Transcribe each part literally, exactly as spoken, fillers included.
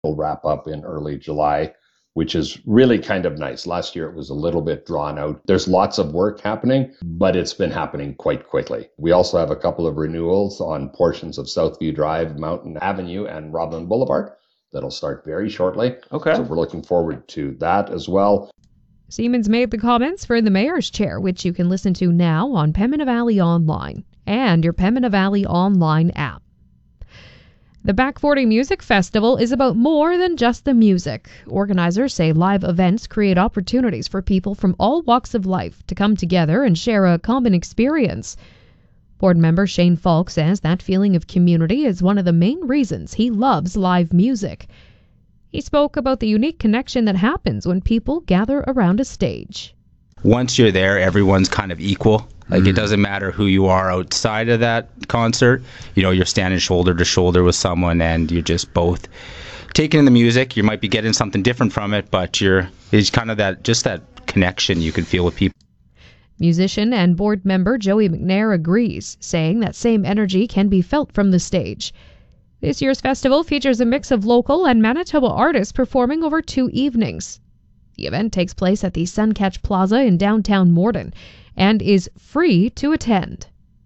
will wrap up in early July, which is really kind of nice. Last year, it was a little bit drawn out. There's lots of work happening, but it's been happening quite quickly. We also have a couple of renewals on portions of Southview Drive, Mountain Avenue, and Robin Boulevard that'll start very shortly. Okay. So we're looking forward to that as well. Siemens made the comments for the mayor's chair, which you can listen to now on Pembina Valley Online and your Pembina Valley Online app. The Back forty Music Festival is about more than just the music. Organizers say live events create opportunities for people from all walks of life to come together and share a common experience. Board member Shane Falk says that feeling of community is one of the main reasons he loves live music. He spoke about the unique connection that happens when people gather around a stage. Once you're there, everyone's kind of equal. Like, mm. it doesn't matter who you are outside of that concert. You know, you're standing shoulder to shoulder with someone and you're just both taking in the music. You might be getting something different from it, but you're it's kind of that just that connection you can feel with people. Musician and board member Joey McNair agrees, saying that same energy can be felt from the stage. This year's festival features a mix of local and Manitoba artists performing over two evenings. The event takes place at the Suncatch Plaza in downtown Morden and is free to attend.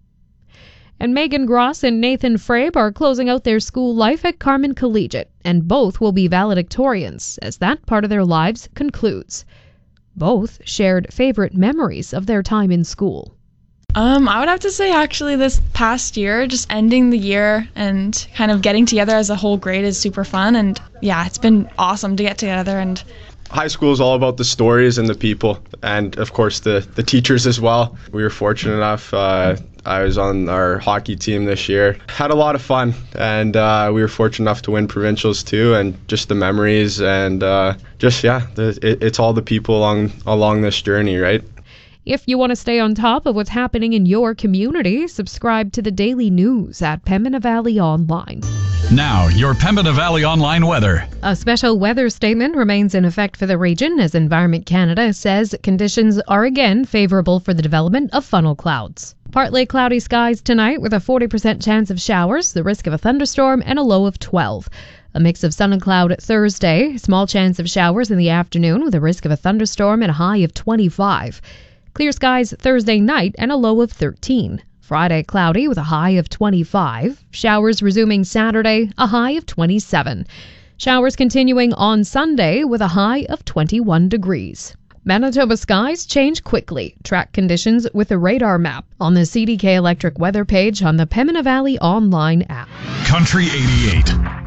And Megan Gross and Nathan Frabe are closing out their school life at Carman Collegiate, and both will be valedictorians as that part of their lives concludes. Both shared favorite memories of their time in school. Um, I would have to say actually this past year, just ending the year and kind of getting together as a whole grade is super fun. And yeah, it's been awesome to get together. And high school is all about the stories and the people, and of course the, the teachers as well. We were fortunate enough. Uh, I was on our hockey team this year. Had a lot of fun, and uh, we were fortunate enough to win provincials too. And just the memories, and uh, just yeah, the, it, it's all the people along along this journey, right? If you want to stay on top of what's happening in your community, subscribe to the daily news at Pembina Valley Online. Now, your Pembina Valley Online weather. A special weather statement remains in effect for the region as Environment Canada says conditions are again favorable for the development of funnel clouds. Partly cloudy skies tonight with a forty percent chance of showers, the risk of a thunderstorm, and a low of twelve. A mix of sun and cloud Thursday, small chance of showers in the afternoon with a risk of a thunderstorm and a high of twenty-five. Clear skies Thursday night and a low of thirteen. Friday cloudy with a high of twenty-five. Showers resuming Saturday, a high of twenty-seven. Showers continuing on Sunday with a high of twenty-one degrees. Manitoba skies change quickly. Track conditions with a radar map on the C D K Electric weather page on the Pembina Valley Online app. Country eighty-eight.